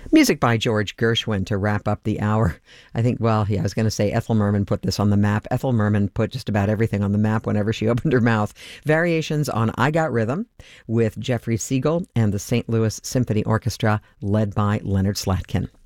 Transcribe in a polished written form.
Music by George Gershwin to wrap up the hour. I think, well, yeah, I was going to say Ethel Merman put this on the map. Ethel Merman put just about everything on the map whenever she opened her mouth. Variations on I Got Rhythm with Jeffrey Siegel and the St. Louis Symphony Orchestra led by Leonard Slatkin.